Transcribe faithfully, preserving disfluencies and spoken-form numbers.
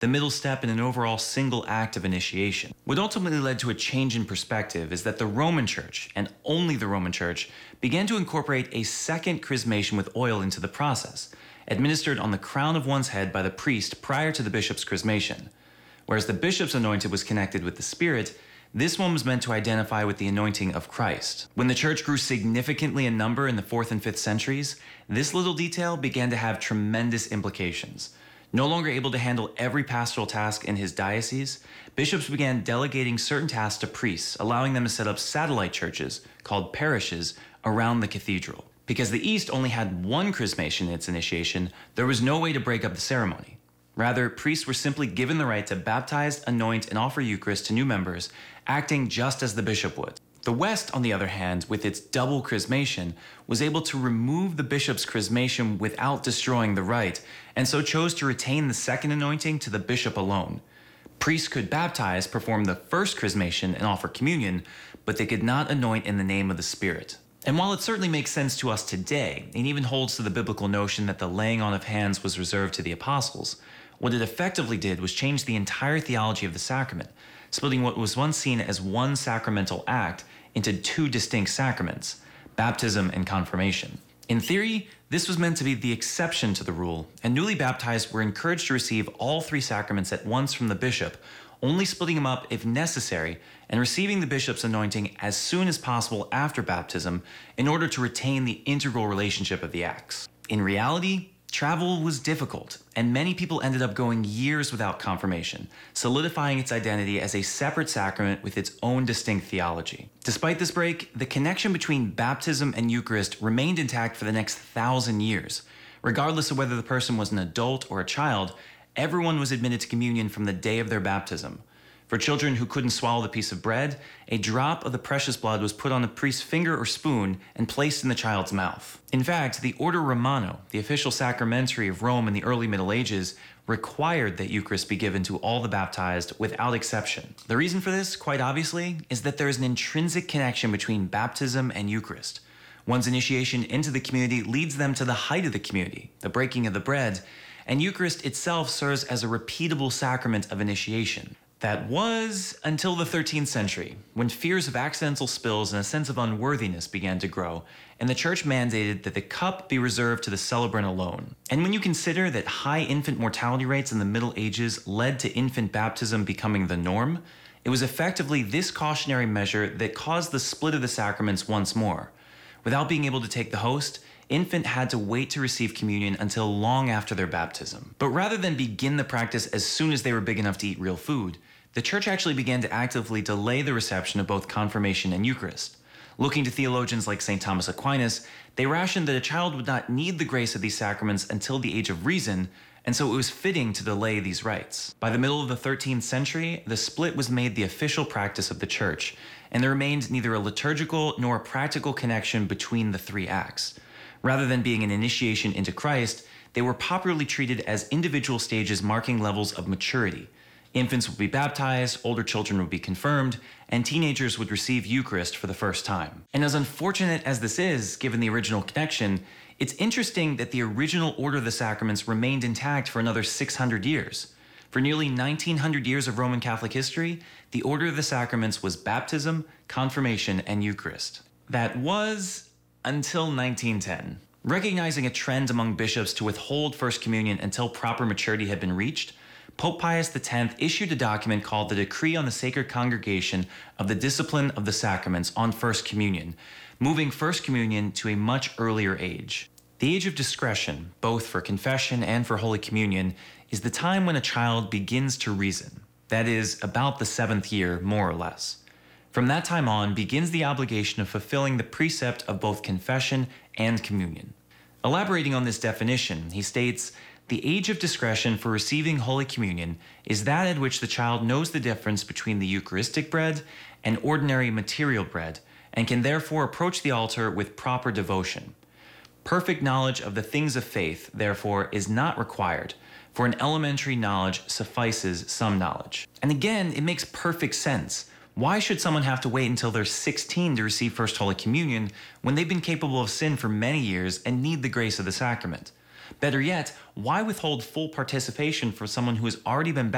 the middle step in an overall single act of initiation. What ultimately led to a change in perspective is that the Roman Church, and only the Roman Church, began to incorporate a second chrismation with oil into the process, administered on the crown of one's head by the priest prior to the bishop's chrismation. Whereas the bishop's anointed was connected with the Spirit, this one was meant to identify with the anointing of Christ. When the church grew significantly in number in the fourth and fifth centuries, this little detail began to have tremendous implications. No longer able to handle every pastoral task in his diocese, bishops began delegating certain tasks to priests, allowing them to set up satellite churches, called parishes, around the cathedral. Because the East only had one chrismation in its initiation, there was no way to break up the ceremony. Rather, priests were simply given the right to baptize, anoint, and offer Eucharist to new members, acting just as the bishop would. The West, on the other hand, with its double chrismation, was able to remove the bishop's chrismation without destroying the rite, and so chose to retain the second anointing to the bishop alone. Priests could baptize, perform the first chrismation, and offer communion, but they could not anoint in the name of the Spirit. And while it certainly makes sense to us today, and even holds to the biblical notion that the laying on of hands was reserved to the apostles, what it effectively did was change the entire theology of the sacrament, splitting what was once seen as one sacramental act into two distinct sacraments, baptism and confirmation. In theory, this was meant to be the exception to the rule, and newly baptized were encouraged to receive all three sacraments at once from the bishop, only splitting them up if necessary, and receiving the bishop's anointing as soon as possible after baptism in order to retain the integral relationship of the acts. In reality, travel was difficult, and many people ended up going years without confirmation, solidifying its identity as a separate sacrament with its own distinct theology. Despite this break, the connection between baptism and Eucharist remained intact for the next thousand years. Regardless of whether the person was an adult or a child, everyone was admitted to communion from the day of their baptism. For children who couldn't swallow the piece of bread, a drop of the precious blood was put on the priest's finger or spoon and placed in the child's mouth. In fact, the Order Romano, the official sacramentary of Rome in the early Middle Ages, required that Eucharist be given to all the baptized without exception. The reason for this, quite obviously, is that there is an intrinsic connection between baptism and Eucharist. One's initiation into the community leads them to the height of the community, the breaking of the bread, and Eucharist itself serves as a repeatable sacrament of initiation. That was until the thirteenth century, when fears of accidental spills and a sense of unworthiness began to grow, and the church mandated that the cup be reserved to the celebrant alone. And when you consider that high infant mortality rates in the Middle Ages led to infant baptism becoming the norm, it was effectively this cautionary measure that caused the split of the sacraments once more. Without being able to take the host, infant had to wait to receive communion until long after their baptism. But rather than begin the practice as soon as they were big enough to eat real food, the church actually began to actively delay the reception of both confirmation and Eucharist. Looking to theologians like Saint Thomas Aquinas, they rationed that a child would not need the grace of these sacraments until the age of reason, and so it was fitting to delay these rites. By the middle of the thirteenth century, the split was made the official practice of the church, and there remained neither a liturgical nor a practical connection between the three acts. Rather than being an initiation into Christ, they were popularly treated as individual stages marking levels of maturity. Infants would be baptized, older children would be confirmed, and teenagers would receive Eucharist for the first time. And as unfortunate as this is, given the original connection, it's interesting that the original order of the sacraments remained intact for another six hundred years. For nearly nineteen hundred years of Roman Catholic history, the order of the sacraments was baptism, confirmation, and Eucharist. That was until nineteen ten. Recognizing a trend among bishops to withhold First Communion until proper maturity had been reached, Pope Pius the tenth issued a document called the Decree on the Sacred Congregation of the Discipline of the Sacraments on First Communion, moving First Communion to a much earlier age. The age of discretion, both for confession and for Holy Communion, is the time when a child begins to reason. That is, about the seventh year, more or less. From that time on begins the obligation of fulfilling the precept of both confession and communion. Elaborating on this definition, he states, "The age of discretion for receiving Holy Communion is that at which the child knows the difference between the Eucharistic bread and ordinary material bread, and can therefore approach the altar with proper devotion. Perfect knowledge of the things of faith, therefore, is not required, for an elementary knowledge suffices some knowledge." And again, it makes perfect sense. Why should someone have to wait until they're sixteen to receive First Holy Communion when they've been capable of sin for many years and need the grace of the sacrament? Better yet, why withhold full participation for someone who has already been baptized